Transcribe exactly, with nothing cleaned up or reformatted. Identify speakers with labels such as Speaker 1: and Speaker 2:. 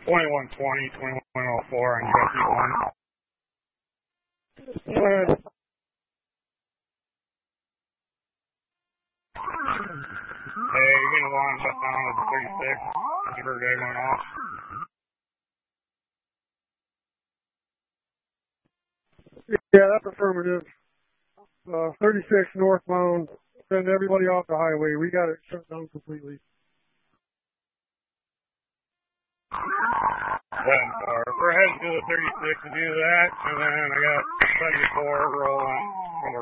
Speaker 1: twenty-one twenty, twenty-one oh four on U S E one.
Speaker 2: Go ahead.
Speaker 1: Hey, you're going to want to shut down at the thirty-six. Number day went off.
Speaker 2: Yeah, that's affirmative. Uh, thirty-six northbound. Send everybody off the highway. We got it shut down completely.
Speaker 1: ten four. We're heading to the thirty-six to do that, and then I got seventy-four rolling.